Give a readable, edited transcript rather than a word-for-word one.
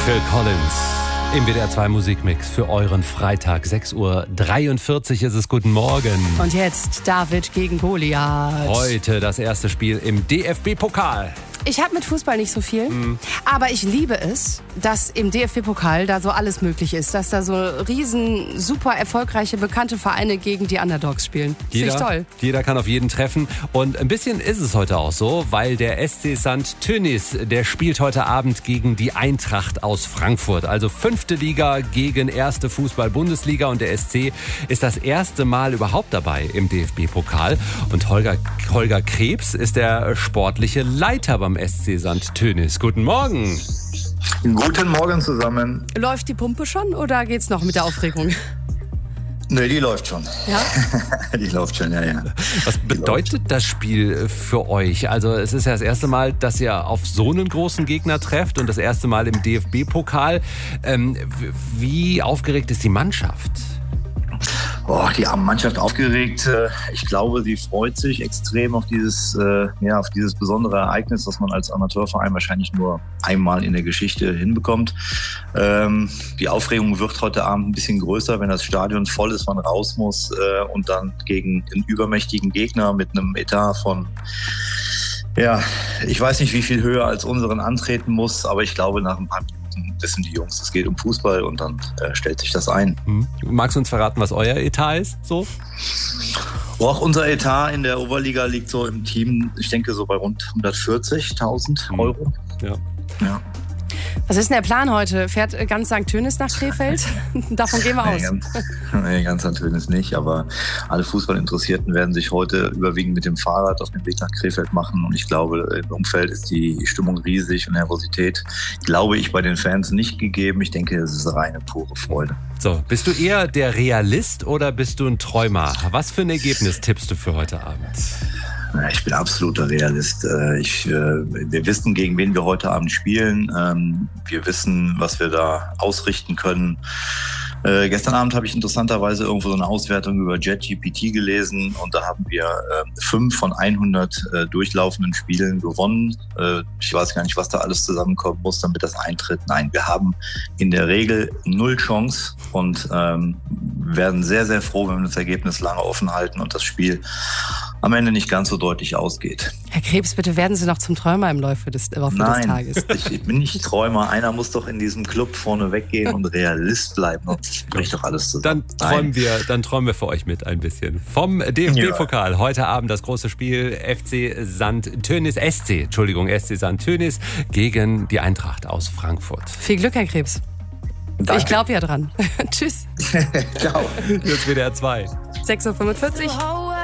Phil Collins im WDR 2 Musikmix für euren Freitag. 6:43 Uhr ist es. Guten Morgen. Und jetzt David gegen Goliath. Heute das erste Spiel im DFB-Pokal. Ich habe mit Fußball nicht so viel, aber ich liebe es, dass im DFB-Pokal da so alles möglich ist. Dass da so riesen, super erfolgreiche, bekannte Vereine gegen die Underdogs spielen. Finde ich toll. Jeder kann auf jeden treffen. Und ein bisschen ist es heute auch so, weil der SC St. Tönnies, der spielt heute Abend gegen die Eintracht aus Frankfurt. Also 5. Liga gegen 1. Fußball-Bundesliga. Und der SC ist das erste Mal überhaupt dabei im DFB-Pokal. Und Holger Krebs ist der sportliche Leiter beim SC St. Tönnies. Guten Morgen. Guten Morgen zusammen. Läuft die Pumpe schon oder geht's noch mit der Aufregung? Nee, die läuft schon. Ja? Die läuft schon, ja. Was bedeutet das Spiel für euch? Also es ist ja das erste Mal, dass ihr auf so einen großen Gegner trefft und das erste Mal im DFB-Pokal. Wie aufgeregt ist die Mannschaft? Die Mannschaft aufgeregt. Ich glaube, sie freut sich extrem auf dieses besondere Ereignis, das man als Amateurverein wahrscheinlich nur einmal in der Geschichte hinbekommt. Die Aufregung wird heute Abend ein bisschen größer, wenn das Stadion voll ist, man raus muss und dann gegen einen übermächtigen Gegner mit einem Etat von ich weiß nicht, wie viel höher als unseren antreten muss, aber ich glaube, nach ein paar Minuten wissen die Jungs, es geht um Fußball und dann stellt sich das ein. Magst du uns verraten, was euer Etat ist? So? Auch unser Etat in der Oberliga liegt so im Team, ich denke so bei rund 140.000 Euro. Ja. Was ist denn der Plan heute? Fährt ganz St. Tönnies nach Krefeld? Davon gehen wir aus. Nee, ganz St. Tönnies nicht, aber alle Fußballinteressierten werden sich heute überwiegend mit dem Fahrrad auf den Weg nach Krefeld machen und ich glaube, im Umfeld ist die Stimmung riesig und Nervosität, glaube ich, bei den Fans nicht gegeben. Ich denke, es ist reine, pure Freude. So, bist du eher der Realist oder bist du ein Träumer? Was für ein Ergebnis tippst du für heute Abend? Ich bin absoluter Realist. Wir wissen, gegen wen wir heute Abend spielen. Wir wissen, was wir da ausrichten können. Gestern Abend habe ich interessanterweise irgendwo so eine Auswertung über JetGPT gelesen und da haben wir 5 von 100 durchlaufenden Spielen gewonnen. Ich weiß gar nicht, was da alles zusammenkommen muss, damit das eintritt. Nein, wir haben in der Regel 0 Chance und werden sehr, sehr froh, wenn wir das Ergebnis lange offen halten und das Spiel am Ende nicht ganz so deutlich ausgeht. Herr Krebs, bitte werden Sie noch zum Träumer im Laufe des Tages. Nein, ich bin nicht Träumer. Einer muss doch in diesem Club vorne weggehen und Realist bleiben. Sonst bricht doch alles zusammen. Dann träumen wir für euch mit ein bisschen. Vom DFB-Pokal. Heute Abend das große Spiel SC St. Tönnies gegen die Eintracht aus Frankfurt. Viel Glück, Herr Krebs. Danke. Ich glaube ja dran. Tschüss. Ciao. Jetzt WDR 2. 6:45 Uhr.